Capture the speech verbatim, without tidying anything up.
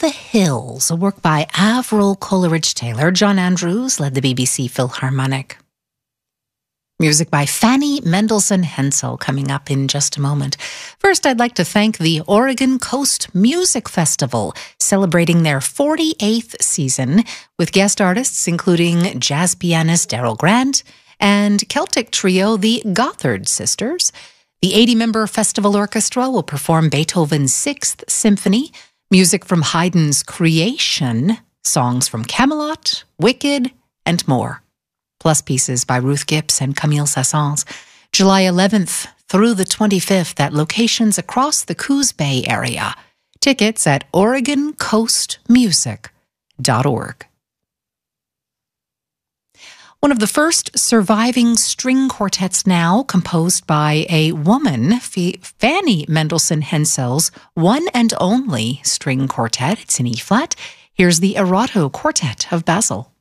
the Hills, a work by Avril Coleridge-Taylor. John Andrews led the B B C Philharmonic. Music by Fanny Mendelssohn Hensel coming up in just a moment. First, I'd like to thank the Oregon Coast Music Festival, celebrating their forty-eighth season with guest artists including jazz pianist Daryl Grant and Celtic trio the Gothard Sisters. The eighty-member festival orchestra will perform Beethoven's Sixth Symphony, music from Haydn's Creation, songs from Camelot, Wicked, and more. Plus pieces by Ruth Gibbs and Camille Saint-Saëns. July eleventh through the twenty-fifth at locations across the Coos Bay area. Tickets at oregon coast music dot org. One of the first surviving string quartets now, composed by a woman, Fanny Mendelssohn Hensel's one and only string quartet. It's in E-flat. Here's the Erato Quartet of Basel.